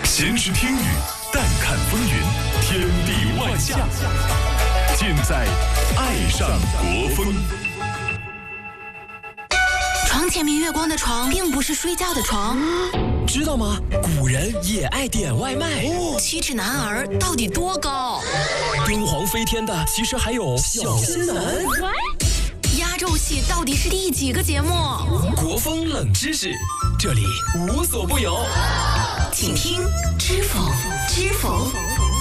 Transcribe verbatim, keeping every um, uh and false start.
闲时听雨，淡看风云，天地万象，尽在爱上国风。 床前明月光的床，并不是睡觉的床。 知道吗？古人也爱点外卖。 七尺男儿到底多高？ 敦煌飞天的其实还有小仙男。 压轴戏到底是第几个节目？ 国风冷知识，这里无所不有。 请听知否知否。